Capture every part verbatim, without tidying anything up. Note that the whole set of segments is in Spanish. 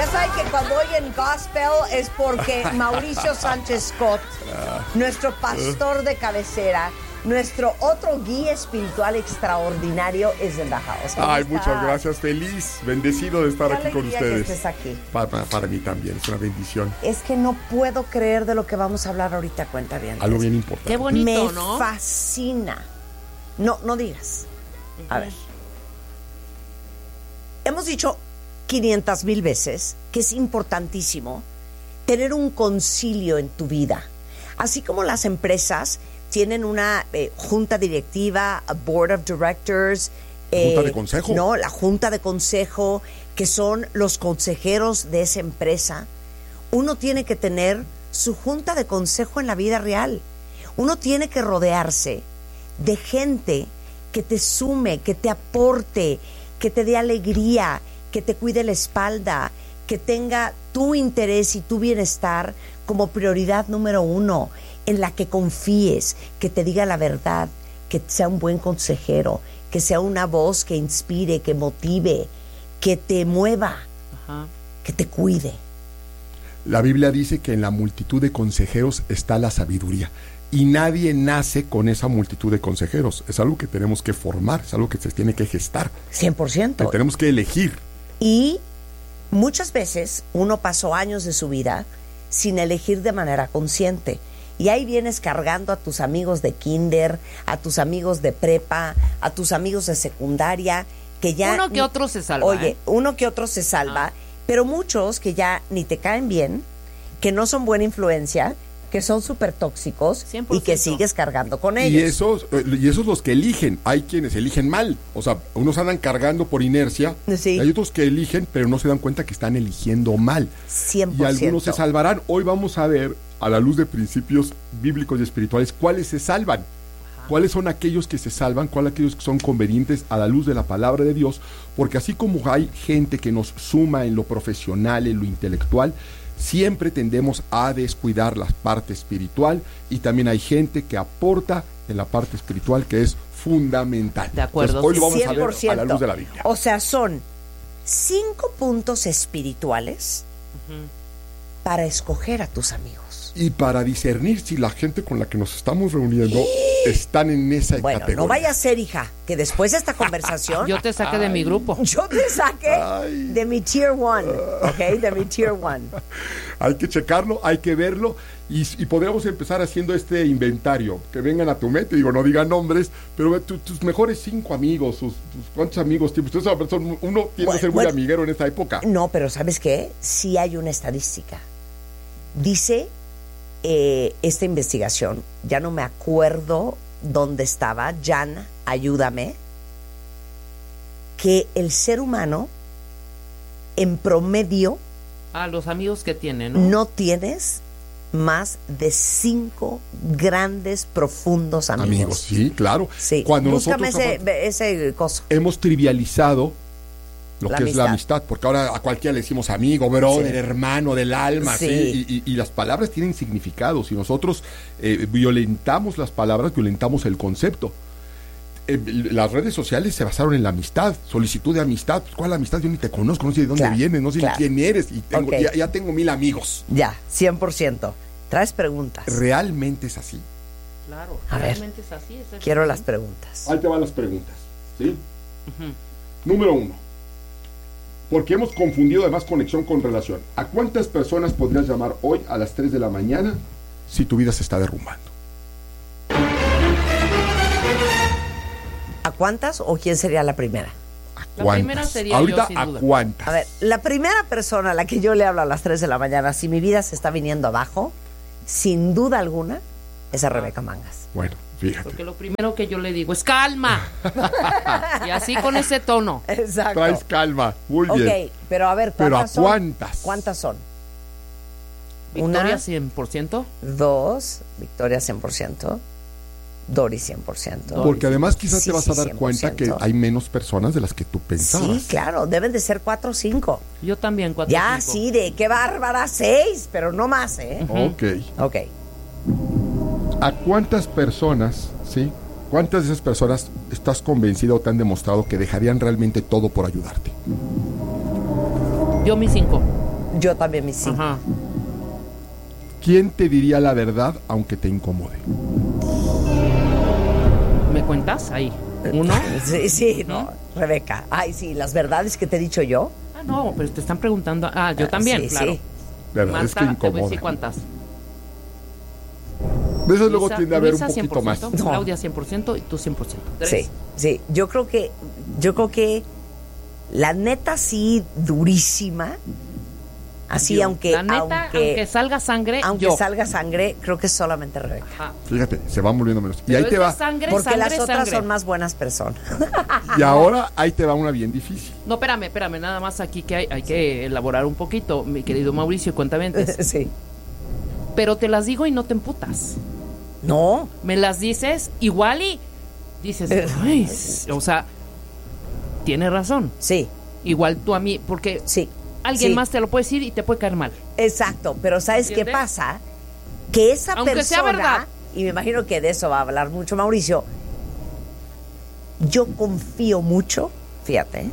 Ya saben que cuando oyen gospel es porque Mauricio Sánchez Scott, nuestro pastor de cabecera, nuestro otro guía espiritual extraordinario, es en la house. Ay, muchas gracias. Feliz, bendecido de estar aquí con ustedes. Que estés aquí. Para, para, para mí también, es una bendición. Es que no puedo creer de lo que vamos a hablar ahorita, cuenta bien. Algo bien importante. Qué bonito, Me ¿no? fascina. No, no digas. A ver. Hemos dicho quinientas mil veces que es importantísimo tener un concilio en tu vida. Así como las empresas tienen una eh, junta directiva, a board of directors. Eh, ¿Junta de consejo? No, la junta de consejo, que son los consejeros de esa empresa. Uno tiene que tener su junta de consejo en la vida real. Uno tiene que rodearse de gente que te sume, que te aporte, que te dé alegría, que te cuide la espalda, que tenga tu interés y tu bienestar como prioridad número uno, en la que confíes, que te diga la verdad, que sea un buen consejero, que sea una voz que inspire, que motive, que te mueva, Ajá. que te cuide. La Biblia dice que en la multitud de consejeros está la sabiduría. Y nadie nace con esa multitud de consejeros. Es algo que tenemos que formar, es algo que se tiene que gestar. cien por ciento. Que tenemos que elegir. Y muchas veces uno pasó años de su vida sin elegir de manera consciente. Y ahí vienes cargando a tus amigos de kinder, a tus amigos de prepa, a tus amigos de secundaria, que ya... Uno que otro se salva. Oye, ¿eh? uno que otro se salva, ah. pero muchos que ya ni te caen bien, que no son buena influencia, que son súper tóxicos cien por ciento. Y que sigues cargando con ellos. Y esos, y esos los que eligen. Hay quienes eligen mal. O sea, unos andan cargando por inercia. Sí. Y hay otros que eligen, pero no se dan cuenta que están eligiendo mal. cien por ciento. Y algunos se salvarán. Hoy vamos a ver, a la luz de principios bíblicos y espirituales, cuáles se salvan. Ajá. Cuáles son aquellos que se salvan, cuáles aquellos que son convenientes a la luz de la palabra de Dios. Porque así como hay gente que nos suma en lo profesional, en lo intelectual, siempre tendemos a descuidar la parte espiritual, y también hay gente que aporta en la parte espiritual, que es fundamental. De acuerdo. Entonces, hoy lo vamos cien por ciento. a ver a la luz de la Biblia. O sea, son cinco puntos espirituales uh-huh. para escoger a tus amigos. Y para discernir si la gente con la que nos estamos reuniendo están en esa bueno, categoría. No vaya a ser, hija, que después de esta conversación yo te saque de mi grupo. Yo te saque Ay. de mi tier one, ¿ok? De mi tier one. Hay que checarlo, hay que verlo, y, y podríamos empezar haciendo este inventario. Que vengan a tu mente, digo, no digan nombres, pero tu, tus mejores cinco amigos, sus, tus, ¿cuántos amigos tienes? Ustedes son, uno tiene bueno, que ser muy bueno, amiguero en esta época. No, pero ¿sabes qué? Sí hay una estadística. Dice eh, esta investigación, ya no me acuerdo dónde estaba, Jan, ayúdame, que el ser humano en promedio a los amigos que tiene, ¿no? No tienes más de cinco grandes, profundos amigos. Amigos, sí, claro. Sí. Cuando Búscame nosotros ese, ese coso. Hemos trivializado lo la que amistad. es la amistad, porque ahora a cualquiera le decimos amigo, brother, sí. hermano del alma, sí. ¿sí? Y, y, y las palabras tienen significado. Si nosotros eh, violentamos las palabras, violentamos el concepto. Eh, las redes sociales se basaron en la amistad, solicitud de amistad. ¿Cuál amistad? Yo ni te conozco, no sé de dónde claro, vienes, no sé claro. ni quién eres, y tengo, okay. ya, ya tengo mil amigos. Ya, cien por ciento. ¿Traes preguntas? ¿Realmente es así? Claro, a realmente ver, es así. Es quiero así. las preguntas. Ahí te van las preguntas, ¿sí? Uh-huh. Número uno. Porque hemos confundido además conexión con relación. ¿A cuántas personas podrías llamar hoy a las tres de la mañana si tu vida se está derrumbando? ¿A cuántas o quién sería la primera? ¿A la cuántas? primera sería Ahorita, yo, sin ¿a duda. cuántas? A ver, la primera persona a la que yo le hablo a las tres de la mañana, si mi vida se está viniendo abajo, sin duda alguna, es a Rebeca Mangas. Bueno, fíjate. Porque lo primero que yo le digo es calma. Y así con ese tono. Exacto. Traes calma, muy Ok, bien. pero a ver, ¿cuántas Pero ¿a son? cuántas? ¿Cuántas son? Victoria Una, cien por ciento. dos, Victoria cien por ciento, Dori cien por ciento. Porque además quizás Sí, te vas sí, a dar cien por cuenta que ciento. hay menos personas de las que tú pensabas. Sí, claro, deben de ser cuatro o cinco. Yo también, cuatro Ya, cinco. sí, de qué bárbara, seis, pero no más, ¿eh? Ok. Ok. ¿A cuántas personas, sí? ¿Cuántas de esas personas estás convencida o te han demostrado que dejarían realmente todo por ayudarte? Yo mis cinco. Yo también, mi sí. Ajá. ¿Quién te diría la verdad aunque te incomode? ¿Me cuentas? Ahí. Uno. Sí, sí, no. Rebeca. Ay, sí, las verdades que te he dicho yo. Ah, no, pero te están preguntando. Ah, yo también, sí, claro. sí. La verdad es que Marta, te voy a decir incomoda. cuántas. De eso luego Luisa- tiende a haber un Luisa, poquito más. cien por ciento, No. Claudia cien por ciento y tú cien por ciento. Tres. Sí, sí. Yo creo que, yo creo que la neta sí durísima. Así, Yo. aunque, La neta, aunque, aunque salga sangre, aunque yo. salga sangre, creo que es solamente Rebeca. Ajá. Fíjate, se van volviendo menos. Y Pero ahí es te de va. Sangre, Porque sangre, las otras sangre. son más buenas personas. Y ahora ahí te va una bien difícil. No, espérame, espérame, nada más aquí que hay, hay que elaborar un poquito, mi querido Mauricio, cuentamente. Sí. Pero te las digo y no te emputas. No. Me las dices igual y dices, ay, o sea, tienes razón. Sí, Igual tú a mí, porque sí. alguien sí. más te lo puede decir y te puede caer mal. Exacto, pero ¿sabes qué ¿Entiendes? pasa? Que esa Aunque persona, sea verdad. y me imagino que de eso va a hablar mucho Mauricio, yo confío mucho, fíjate,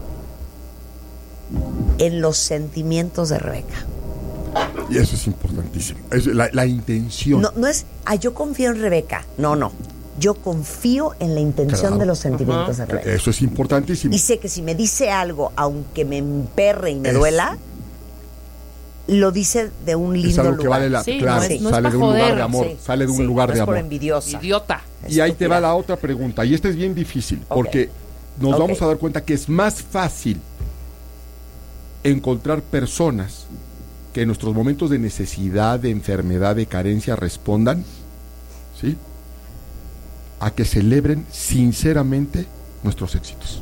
en los sentimientos de Rebeca. Y eso es importantísimo. Es la, la intención. No, no es, ah, yo confío en Rebeca. No, no. Yo confío en la intención Claro. de los sentimientos Ajá. de Rebeca. Eso es importantísimo. Y sé que si me dice algo, aunque me emperre y me Es- duela, lo dice de un lindo Es algo lugar. que vale la Sí, claro, no es- no es sale pa' de un lugar joder, de amor, Sí, sale de un sí, lugar no de es por amor. envidiosa. Idiota. Y ahí te Estúpida. va la otra pregunta, y esta es bien difícil, Ok. porque nos Ok. vamos a dar cuenta que es más fácil encontrar personas que en nuestros momentos de necesidad, de enfermedad, de carencia respondan, ¿sí? A que celebren sinceramente nuestros éxitos.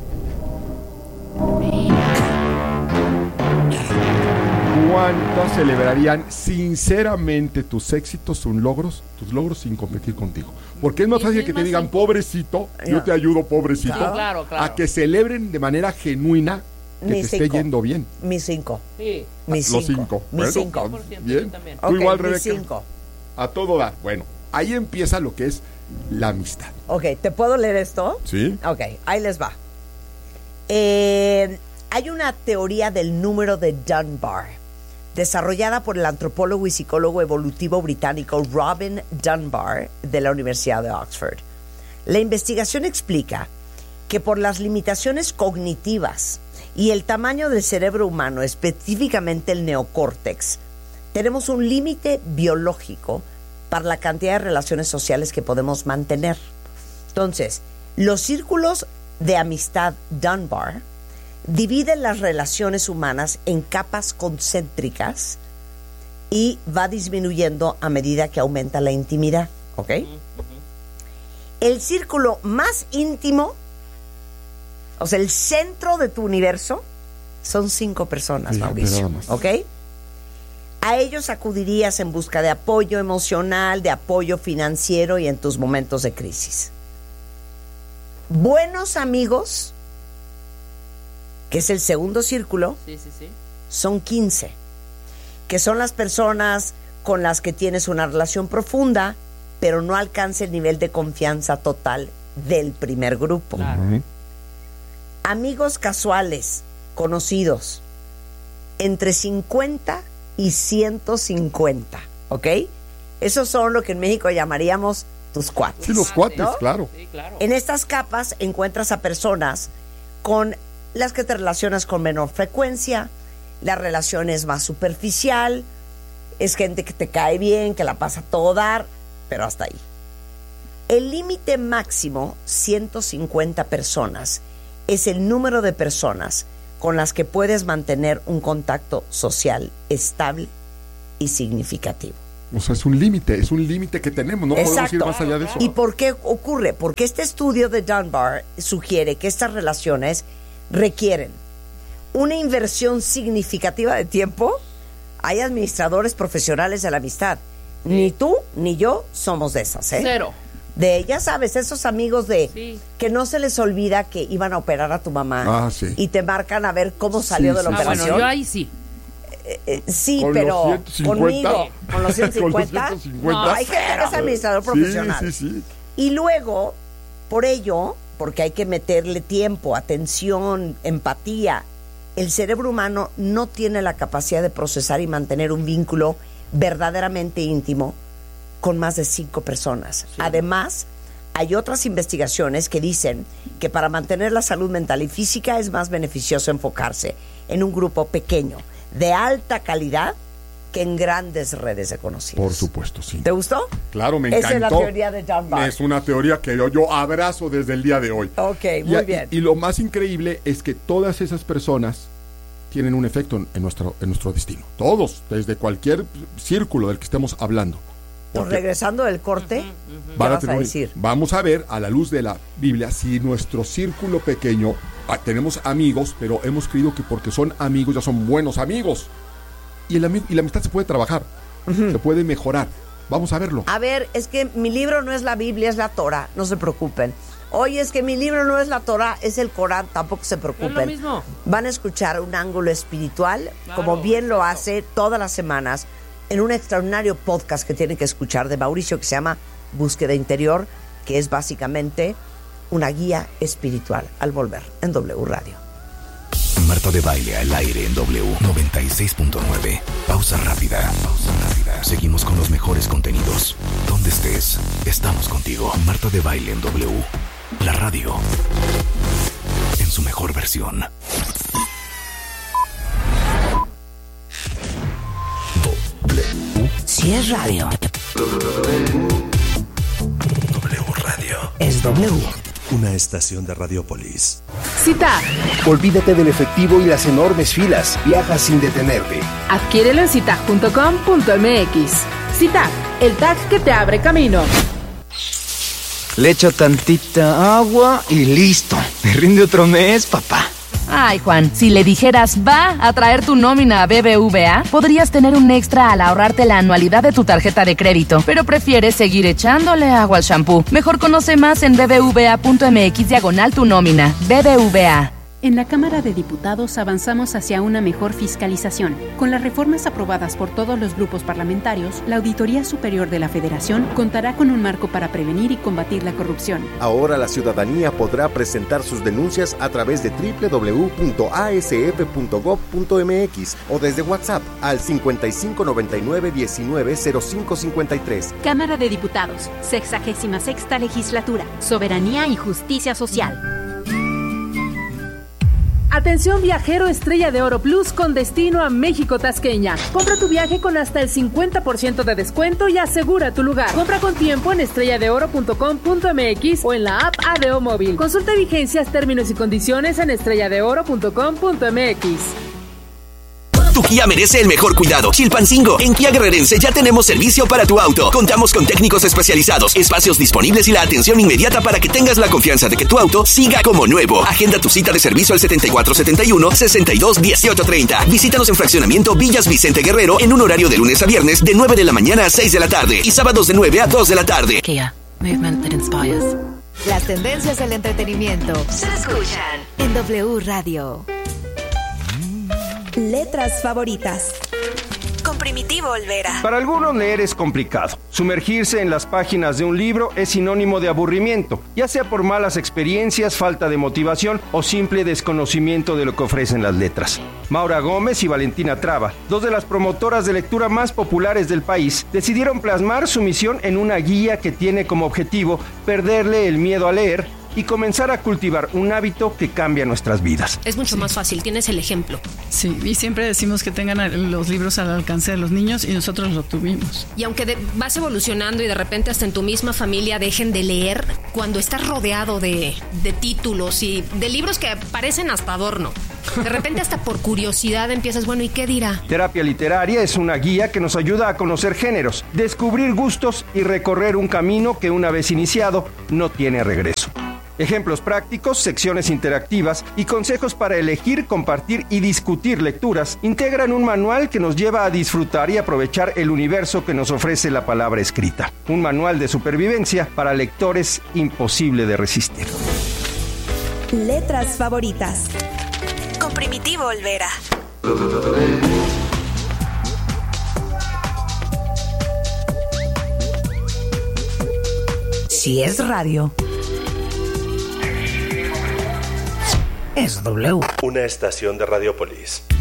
¿Cuántos celebrarían sinceramente tus éxitos, tus logros, tus logros sin competir contigo? Porque es más Y fácil sí, que te más digan, sin- pobrecito, yo No. te ayudo, pobrecito, Sí, claro, claro. a que celebren de manera genuina que Mis te esté cinco. yendo bien. Mis cinco. Sí. Mis Los cinco. cinco. Mis Bueno, cinco. cien por ciento, bien. yo también. Tú Ok, igual, mis Rebeca. cinco. A todo dar. Bueno, ahí empieza lo que es la amistad. Ok, ¿te puedo leer esto? ¿Sí? Ok, ahí les va. Eh, hay una teoría del número de Dunbar, desarrollada por el antropólogo y psicólogo evolutivo británico Robin Dunbar de la Universidad de Oxford. La investigación explica que por las limitaciones cognitivas y el tamaño del cerebro humano, específicamente el neocórtex, tenemos un límite biológico para la cantidad de relaciones sociales que podemos mantener. Entonces, los círculos de amistad Dunbar dividen las relaciones humanas en capas concéntricas y va disminuyendo a medida que aumenta la intimidad, ¿ok? El círculo más íntimo, o sea, el centro de tu universo, son cinco personas, Fíjate Mauricio, nada más. ¿ok? A ellos acudirías en busca de apoyo emocional, de apoyo financiero y en tus momentos de crisis. Buenos amigos, que es el segundo círculo, Sí, sí, sí. son quince, que son las personas con las que tienes una relación profunda, pero no alcanza el nivel de confianza total del primer grupo. Claro. Ujú. Amigos casuales, conocidos, entre cincuenta y ciento cincuenta, ¿ok? Esos son lo que en México llamaríamos tus cuates. Sí, los cuates, ¿no? claro. Sí, claro. En estas capas encuentras a personas con las que te relacionas con menor frecuencia, la relación es más superficial, es gente que te cae bien, que la pasa a todo dar, pero hasta ahí. El límite máximo, ciento cincuenta personas, es el número de personas con las que puedes mantener un contacto social estable y significativo. O sea, es un límite, es un límite que tenemos, no podemos ir Exacto. más allá de eso. ¿Y por qué ocurre? Porque este estudio de Dunbar sugiere que estas relaciones requieren una inversión significativa de tiempo. Hay administradores profesionales de la amistad. Ni tú ni yo somos de esas, ¿eh? Cero. De, ya sabes, esos amigos de Sí. que no se les olvida que iban a operar a tu mamá Ah, sí. y te marcan a ver cómo salió Sí, de la sí, Ah, operación. bueno, yo ahí sí. Eh, sí, Con pero los ciento cincuenta. conmigo, con los ciento cincuenta, Con los ciento cincuenta. no, hay gente que es administrador profesional. Sí, sí, sí. Y luego, por ello, porque hay que meterle tiempo, atención, empatía el cerebro humano no tiene la capacidad de procesar y mantener un vínculo verdaderamente íntimo con más de cinco personas. Sí. Además, hay otras investigaciones que dicen que para mantener la salud mental y física es más beneficioso enfocarse en un grupo pequeño, de alta calidad, que en grandes redes de conocidos. Por supuesto, sí. ¿Te gustó? Claro, me encantó. Esa es la teoría de John Bach. Es una teoría que yo, yo abrazo desde el día de hoy. Ok, muy y, bien. Y, y lo más increíble es que todas esas personas tienen un efecto en, en, nuestro, en nuestro destino. Todos, desde cualquier círculo del que estemos hablando. Pues regresando del corte, uh-huh, uh-huh. ¿qué vas a decir? Vamos a ver, a la luz de la Biblia, si nuestro círculo pequeño, ah, tenemos amigos, pero hemos creído que porque son amigos ya son buenos amigos. Y, el, y la amistad se puede trabajar, uh-huh. se puede mejorar. Vamos a verlo. A ver, es que mi libro no es la Biblia, es la Torah, no se preocupen. Oye, es que mi libro no es la Torah, es el Corán, tampoco se preocupen. Es lo mismo. Van a escuchar un ángulo espiritual, claro, como bien lo exacto. hace todas las semanas, en un extraordinario podcast que tienen que escuchar de Mauricio, que se llama Búsqueda Interior, que es básicamente una guía espiritual. Al volver, en W Radio. Marta de Baile al aire en W noventa y seis punto nueve. Pausa rápida. Pausa rápida. Seguimos con los mejores contenidos. Donde estés, estamos contigo. Marta de Baile en W. La radio. En su mejor versión. W. Si es radio. W Radio. Es W. Una estación de Radiopolis. Cita. Olvídate del efectivo y las enormes filas. Viaja sin detenerte. Adquiérelo en cita punto com punto m x. Cita, el tag que te abre camino. Le echo tantita agua y listo. Me rinde otro mes, papá. Ay, Juan, si le dijeras va a traer tu nómina a B B V A, podrías tener un extra al ahorrarte la anualidad de tu tarjeta de crédito, pero prefieres seguir echándole agua al shampoo. Mejor conoce más en bbva punto m x diagonal tu nómina. B B V A. En la Cámara de Diputados avanzamos hacia una mejor fiscalización. Con las reformas aprobadas por todos los grupos parlamentarios, la Auditoría Superior de la Federación contará con un marco para prevenir y combatir la corrupción. Ahora la ciudadanía podrá presentar sus denuncias a través de doble u doble u doble u punto a s f punto gob punto m x o desde WhatsApp al cincuenta y cinco noventa y nueve diecinueve cero cinco cincuenta y tres. Cámara de Diputados, sexagésima sexta Legislatura, Soberanía y Justicia Social. Atención viajero Estrella de Oro Plus con destino a México Tasqueña. Compra tu viaje con hasta el cincuenta por ciento de descuento y asegura tu lugar. Compra con tiempo en estrella de oro punto com punto m x o en la app A D O Móvil. Consulta vigencias, términos y condiciones en estrella de oro punto com punto m x. Tu Kia merece el mejor cuidado. Chilpancingo, en Kia Guerrerense ya tenemos servicio para tu auto. Contamos con técnicos especializados, espacios disponibles y la atención inmediata para que tengas la confianza de que tu auto siga como nuevo. Agenda tu cita de servicio al setenta y cuatro setenta y uno sesenta y dos dieciocho treinta. Visítanos en Fraccionamiento Villas Vicente Guerrero en un horario de lunes a viernes de nueve de la mañana a seis de la tarde y sábados de nueve a dos de la tarde. Kia, movement that inspires. Las tendencias del entretenimiento se escuchan en W Radio. Letras favoritas. Con Primitivo Olvera. Para algunos leer es complicado. Sumergirse en las páginas de un libro es sinónimo de aburrimiento, ya sea por malas experiencias, falta de motivación o simple desconocimiento de lo que ofrecen las letras. Maura Gómez y Valentina Traba, dos de las promotoras de lectura más populares del país, decidieron plasmar su misión en una guía que tiene como objetivo perderle el miedo a leer y comenzar a cultivar un hábito que cambia nuestras vidas. Es mucho sí. más fácil, tienes el ejemplo. Sí, y siempre decimos que tengan los libros al alcance de los niños y nosotros lo tuvimos. Y aunque de, vas evolucionando y de repente hasta en tu misma familia dejen de leer, cuando estás rodeado de, de títulos y de libros que parecen hasta adorno, de repente hasta por curiosidad empiezas, bueno, ¿y qué dirá? Terapia Literaria es una guía que nos ayuda a conocer géneros, descubrir gustos y recorrer un camino que una vez iniciado no tiene regreso. Ejemplos prácticos, secciones interactivas y consejos para elegir, compartir y discutir lecturas integran un manual que nos lleva a disfrutar y aprovechar el universo que nos ofrece la palabra escrita. Un manual de supervivencia para lectores imposible de resistir. Letras favoritas. Con Primitivo Olvera. Si es radio. es W. Una estación de Radiopolis.